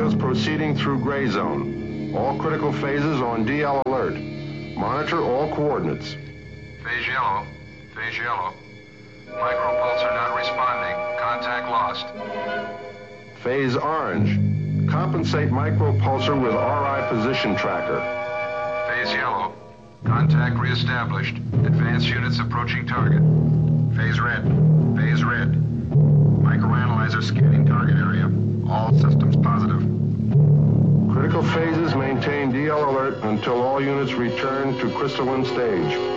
is proceeding through gray zone. All critical phases on DL alert. Monitor all coordinates. Phase yellow. Phase yellow. Micropulsar not responding. Contact lost. Phase orange. Compensate micropulsar with RI position tracker. Phase yellow. Contact reestablished. Advanced units approaching target. Phase red. Phase red. Microanalyzer scanning target area. All systems positive. Critical phases maintain DL alert until all units return to crystalline stage.